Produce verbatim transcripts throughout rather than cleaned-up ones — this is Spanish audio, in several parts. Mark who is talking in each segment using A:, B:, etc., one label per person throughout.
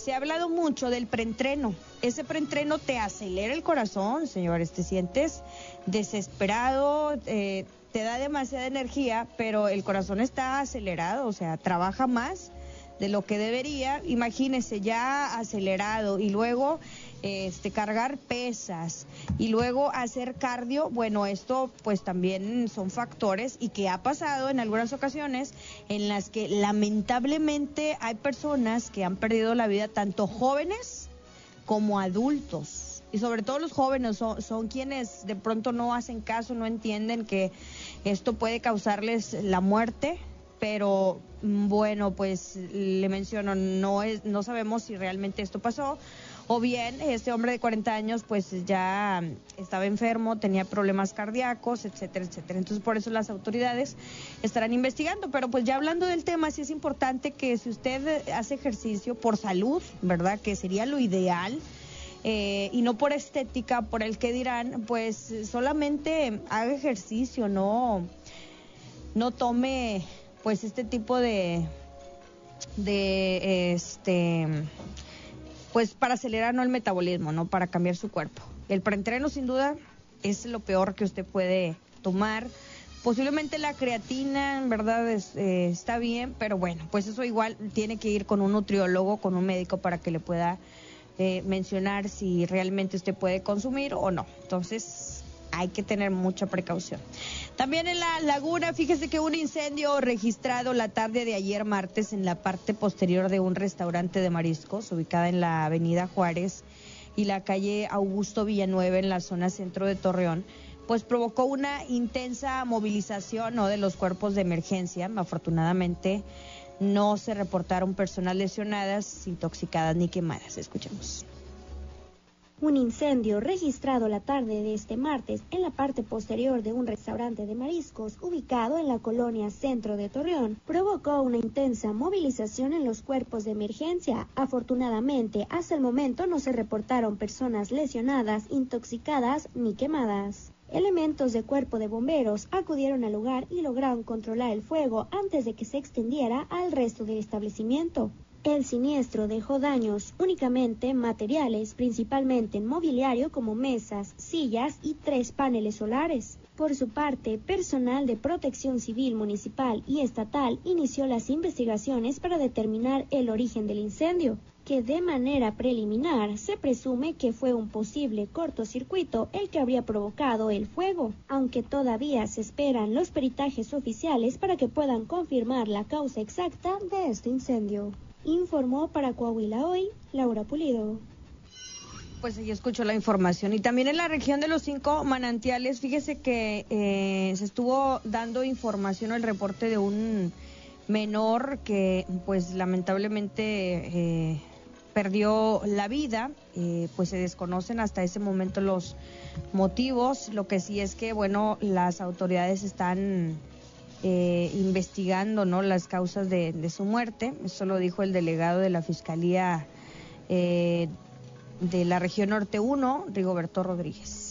A: se ha hablado mucho del preentreno. Ese preentreno te acelera el corazón, señores, te sientes desesperado, eh, te da demasiada energía, pero el corazón está acelerado, o sea, trabaja más de lo que debería. Imagínese, ya acelerado, y luego este cargar pesas y luego hacer cardio. Bueno, esto pues también son factores, y que ha pasado en algunas ocasiones en las que lamentablemente hay personas que han perdido la vida, tanto jóvenes como adultos, y sobre todo los jóvenes son, son quienes de pronto no hacen caso, no entienden que esto puede causarles la muerte. Pero bueno, pues le menciono, no es, no sabemos si realmente esto pasó, o bien este hombre de cuarenta años pues ya estaba enfermo, tenía problemas cardíacos, etcétera, etcétera. Entonces por eso las autoridades estarán investigando. Pero pues ya hablando del tema, sí es importante que si usted hace ejercicio por salud, ¿verdad?, que sería lo ideal, eh, y no por estética, por el que dirán, pues solamente haga ejercicio, no, no tome pues este tipo de de este pues para acelerar no el metabolismo, no para cambiar su cuerpo. El preentreno sin duda es lo peor que usted puede tomar. Posiblemente la creatina, en verdad, es, eh, está bien, pero bueno, pues eso igual tiene que ir con un nutriólogo, con un médico, para que le pueda eh, mencionar si realmente usted puede consumir o no. Entonces hay que tener mucha precaución. También en La Laguna, fíjese que un incendio registrado la tarde de ayer martes en la parte posterior de un restaurante de mariscos ubicada en la avenida Juárez y la calle Augusto Villanueva en la zona centro de Torreón, pues provocó una intensa movilización, ¿no?, de los cuerpos de emergencia. Afortunadamente no se reportaron personas lesionadas, intoxicadas ni quemadas. Escuchemos.
B: Un incendio registrado la tarde de este martes en la parte posterior de un restaurante de mariscos ubicado en la colonia Centro de Torreón provocó una intensa movilización en los cuerpos de emergencia. Afortunadamente, hasta el momento no se reportaron personas lesionadas, intoxicadas ni quemadas. Elementos de cuerpo de bomberos acudieron al lugar y lograron controlar el fuego antes de que se extendiera al resto del establecimiento. El siniestro dejó daños únicamente materiales, principalmente en mobiliario como mesas, sillas y tres paneles solares. Por su parte, personal de Protección Civil municipal y estatal inició las investigaciones para determinar el origen del incendio, que de manera preliminar se presume que fue un posible cortocircuito el que habría provocado el fuego, aunque todavía se esperan los peritajes oficiales para que puedan confirmar la causa exacta de este incendio. Informó para Coahuila Hoy, Laura Pulido.
A: Pues ahí escuchó la información. Y también en la región de los Cinco Manantiales, fíjese que eh, se estuvo dando información, el reporte de un menor que pues lamentablemente eh, perdió la vida. Eh, pues se desconocen hasta ese momento los motivos. Lo que sí es que, bueno, las autoridades están Eh, investigando, ¿no?, las causas de, de su muerte. Eso lo dijo el delegado de la Fiscalía eh, de la región Norte uno, Rigoberto Rodríguez.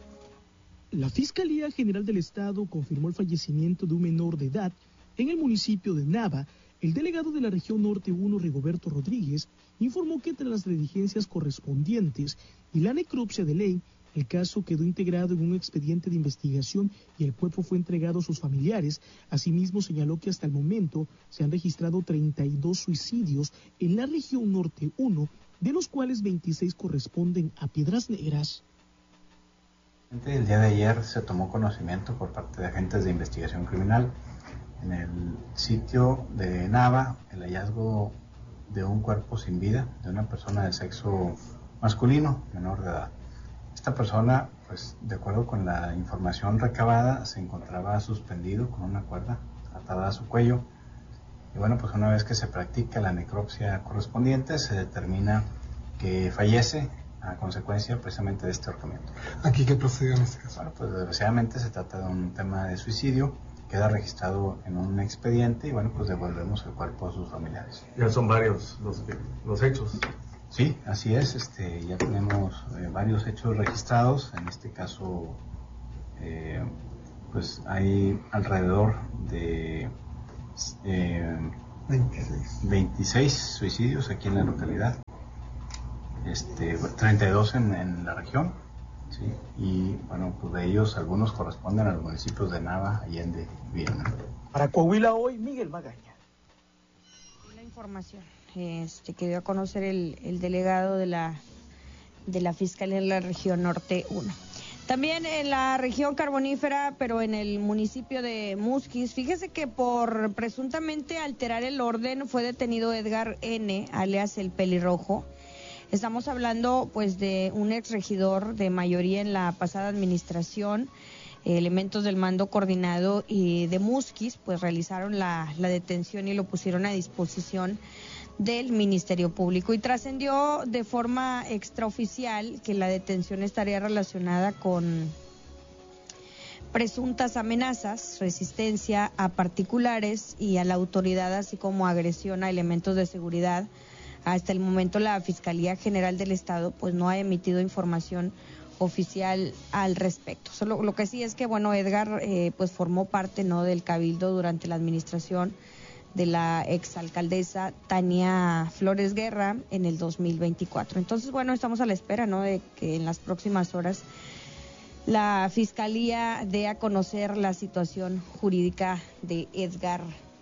C: La Fiscalía General del Estado confirmó el fallecimiento de un menor de edad en el municipio de Nava. El delegado de la región Norte uno, Rigoberto Rodríguez, informó que entre las diligencias correspondientes y la necropsia de ley, el caso quedó integrado en un expediente de investigación y el cuerpo fue entregado a sus familiares. Asimismo, señaló que hasta el momento se han registrado treinta y dos suicidios en la región Norte uno, de los cuales veintiséis corresponden a Piedras Negras.
D: El día de ayer se tomó conocimiento por parte de agentes de investigación criminal en el sitio de Nava el hallazgo de un cuerpo sin vida de una persona de sexo masculino, menor de edad. Esta persona, pues de acuerdo con la información recabada, se encontraba suspendido con una cuerda atada a su cuello. Y bueno, pues una vez que se practica la necropsia correspondiente, se determina que fallece a consecuencia precisamente de este ahorcamiento.
E: ¿Aquí qué procedió en este caso?
D: Bueno, pues desgraciadamente se trata de un tema de suicidio, queda registrado en un expediente y bueno, pues devolvemos el cuerpo a sus familiares.
E: Ya son varios los, los hechos.
D: Sí, así es, este, ya tenemos eh, varios hechos registrados, en este caso eh, pues hay alrededor de eh,
E: veintiséis.
D: veintiséis suicidios aquí en la localidad este, treinta y dos en, en la región, ¿sí? Y bueno, pues de ellos algunos corresponden a los municipios de Nava, Allende y Villanueva.
C: Para Coahuila Hoy, Miguel Magaña.
A: La información este, que dio a conocer el, el delegado de la, de la Fiscalía en la región Norte uno. También en la región carbonífera, pero en el municipio de Musquis, fíjese que por presuntamente alterar el orden fue detenido Edgar N., alias el Pelirrojo. Estamos hablando pues de un exregidor de mayoría en la pasada administración. Elementos del mando coordinado y de Musquis pues realizaron la, la detención y lo pusieron a disposición del Ministerio Público, y trascendió de forma extraoficial que la detención estaría relacionada con presuntas amenazas, resistencia a particulares y a la autoridad, así como agresión a elementos de seguridad. Hasta el momento la Fiscalía General del Estado pues no ha emitido información oficial al respecto. Solo lo que sí es que bueno, Edgar eh, pues formó parte no del cabildo durante la administración de la exalcaldesa Tania Flores Guerra en el dos mil veinticuatro. Entonces, bueno, estamos a la espera, ¿no?, de que en las próximas horas la Fiscalía dé a conocer la situación jurídica de Edgar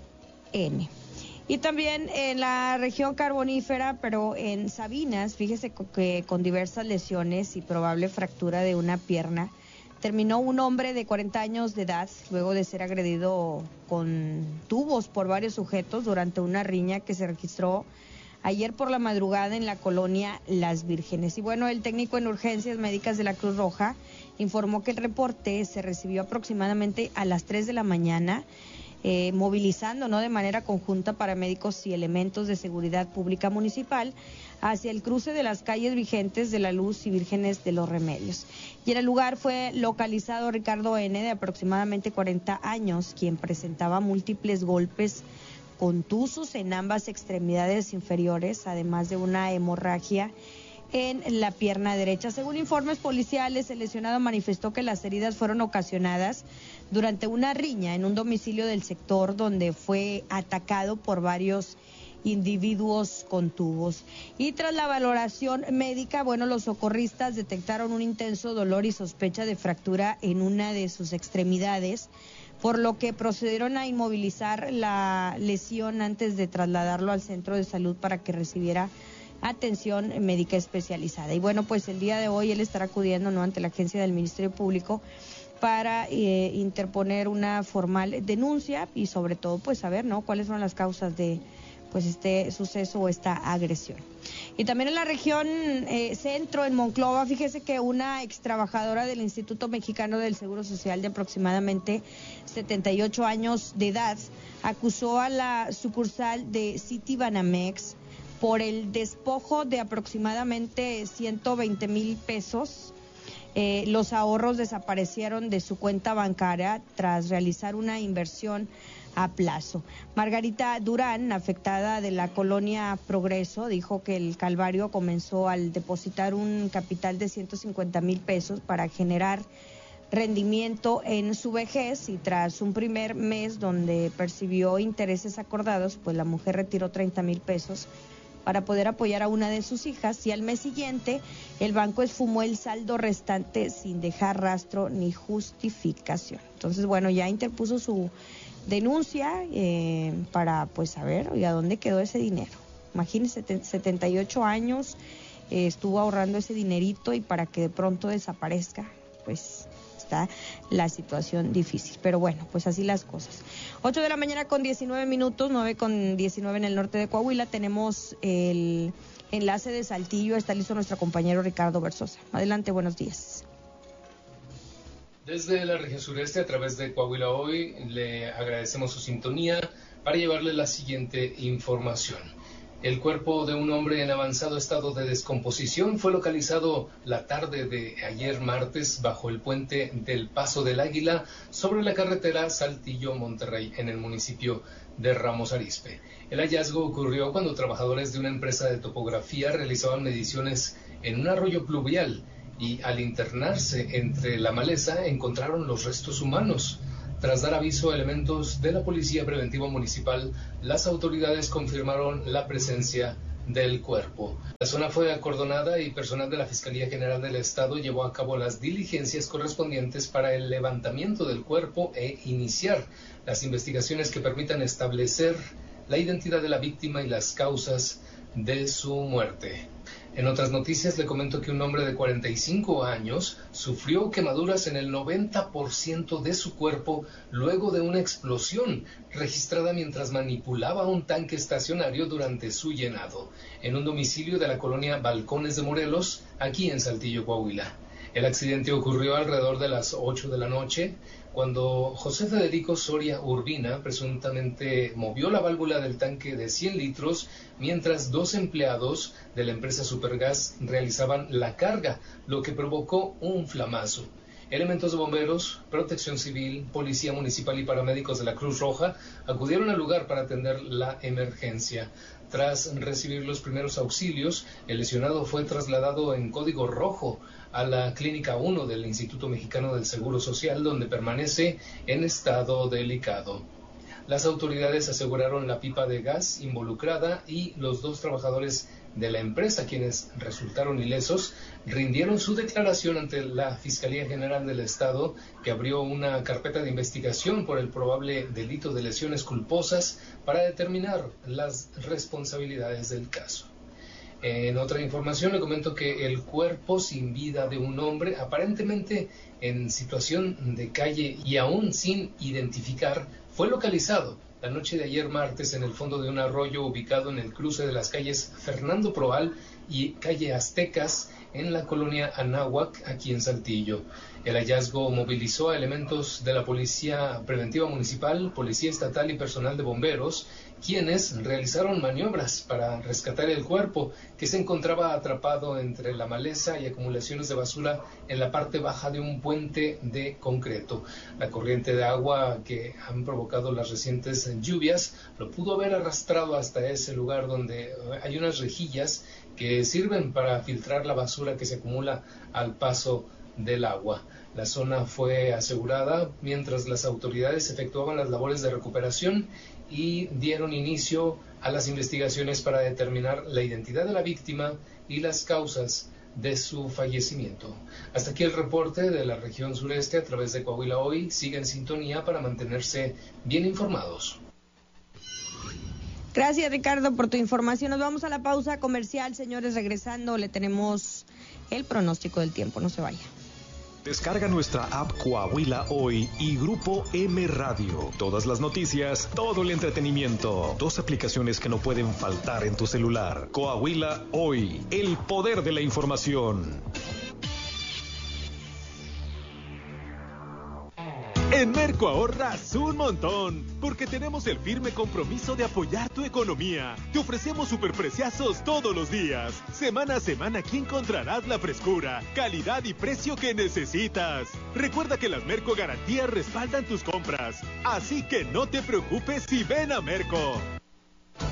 A: N. Y también en la región carbonífera, pero en Sabinas, fíjese que con diversas lesiones y probable fractura de una pierna, terminó un hombre de cuarenta años de edad luego de ser agredido con tubos por varios sujetos durante una riña que se registró ayer por la madrugada en la colonia Las Vírgenes. Y bueno, el técnico en urgencias médicas de la Cruz Roja informó que el reporte se recibió aproximadamente a las tres de la mañana, eh, movilizando no de manera conjunta paramédicos y elementos de seguridad pública municipal hacia el cruce de las calles Vigentes de la Luz y Vírgenes de los Remedios. Y en el lugar fue localizado Ricardo N., de aproximadamente cuarenta años, quien presentaba múltiples golpes contusos en ambas extremidades inferiores, además de una hemorragia en la pierna derecha. Según informes policiales, el lesionado manifestó que las heridas fueron ocasionadas durante una riña en un domicilio del sector donde fue atacado por varios individuos con tubos. Y tras la valoración médica, bueno, los socorristas detectaron un intenso dolor y sospecha de fractura en una de sus extremidades, por lo que procedieron a inmovilizar la lesión antes de trasladarlo al centro de salud para que recibiera atención médica especializada. Y bueno, pues el día de hoy él estará acudiendo no ante la agencia del Ministerio Público para eh, interponer una formal denuncia y sobre todo pues saber no cuáles son las causas de pues este suceso o esta agresión. Y también en la región eh, centro, en Monclova, fíjese que una ex trabajadora del Instituto Mexicano del Seguro Social de aproximadamente setenta y ocho años de edad acusó a la sucursal de Citibanamex por el despojo de aproximadamente ciento veinte mil pesos. Eh, los ahorros desaparecieron de su cuenta bancaria tras realizar una inversión a plazo. Margarita Durán, afectada de la colonia Progreso, dijo que el calvario comenzó al depositar un capital de ciento cincuenta mil pesos para generar rendimiento en su vejez, y tras un primer mes donde percibió intereses acordados, pues la mujer retiró treinta mil pesos para poder apoyar a una de sus hijas, y al mes siguiente el banco esfumó el saldo restante sin dejar rastro ni justificación. Entonces, bueno, ya interpuso su denuncia eh, para pues saber oye, a dónde quedó ese dinero. Imagínese, setenta y ocho años, eh, estuvo ahorrando ese dinerito y para que de pronto desaparezca, pues está la situación difícil. Pero bueno, pues así las cosas. ocho de la mañana con diecinueve minutos, nueve con diecinueve en el norte de Coahuila. Tenemos el enlace de Saltillo. Está listo nuestro compañero Ricardo Versosa. Adelante, buenos días.
F: Desde la región sureste, a través de Coahuila Hoy, le agradecemos su sintonía para llevarle la siguiente información. El cuerpo de un hombre en avanzado estado de descomposición fue localizado la tarde de ayer martes bajo el puente del Paso del Águila sobre la carretera Saltillo-Monterrey en el municipio de Ramos Arizpe. El hallazgo ocurrió cuando trabajadores de una empresa de topografía realizaban mediciones en un arroyo pluvial y al internarse entre la maleza encontraron los restos humanos. Tras dar aviso a elementos de la Policía Preventiva Municipal, las autoridades confirmaron la presencia del cuerpo. La zona fue acordonada y personal de la Fiscalía General del Estado llevó a cabo las diligencias correspondientes para el levantamiento del cuerpo e iniciar las investigaciones que permitan establecer la identidad de la víctima y las causas de su muerte. En otras noticias le comento que un hombre de cuarenta y cinco años sufrió quemaduras en el noventa por ciento de su cuerpo luego de una explosión registrada mientras manipulaba un tanque estacionario durante su llenado en un domicilio de la colonia Balcones de Morelos, aquí en Saltillo, Coahuila. El accidente ocurrió alrededor de las ocho de la noche, cuando José Federico Soria Urbina presuntamente movió la válvula del tanque de cien litros mientras dos empleados de la empresa Supergas realizaban la carga, lo que provocó un flamazo. Elementos de bomberos, protección civil, policía municipal y paramédicos de la Cruz Roja acudieron al lugar para atender la emergencia. Tras recibir los primeros auxilios, el lesionado fue trasladado en código rojo a la Clínica uno del Instituto Mexicano del Seguro Social, donde permanece en estado delicado. Las autoridades aseguraron la pipa de gas involucrada y los dos trabajadores de la empresa, quienes resultaron ilesos, rindieron su declaración ante la Fiscalía General del Estado, que abrió una carpeta de investigación por el probable delito de lesiones culposas para determinar las responsabilidades del caso. En otra información le comento que el cuerpo sin vida de un hombre, aparentemente en situación de calle y aún sin identificar, fue localizado la noche de ayer martes en el fondo de un arroyo ubicado en el cruce de las calles Fernando Proal y calle Aztecas en la colonia Anáhuac, aquí en Saltillo. El hallazgo movilizó a elementos de la Policía Preventiva Municipal, Policía Estatal y personal de bomberos, quienes realizaron maniobras para rescatar el cuerpo, que se encontraba atrapado entre la maleza y acumulaciones de basura en la parte baja de un puente de concreto. La corriente de agua que han provocado las recientes lluvias lo pudo haber arrastrado hasta ese lugar donde hay unas rejillas que sirven para filtrar la basura que se acumula al paso del agua. La zona fue asegurada mientras las autoridades efectuaban las labores de recuperación y dieron inicio a las investigaciones para determinar la identidad de la víctima y las causas de su fallecimiento. Hasta aquí el reporte de la región sureste a través de Coahuila Hoy. Siga en sintonía para mantenerse bien informados.
A: Gracias, Ricardo, por tu información. Nos vamos a la pausa comercial, señores. Regresando le tenemos el pronóstico del tiempo. No se vaya.
G: Descarga nuestra app Coahuila Hoy y Grupo M Radio. Todas las noticias, todo el entretenimiento. Dos aplicaciones que no pueden faltar en tu celular. Coahuila Hoy, el poder de la información.
H: En Merco ahorras un montón, porque tenemos el firme compromiso de apoyar tu economía. Te ofrecemos superpreciazos todos los días. Semana a semana aquí encontrarás la frescura, calidad y precio que necesitas. Recuerda que las Merco Garantías respaldan tus compras, así que no te preocupes y ven a Merco.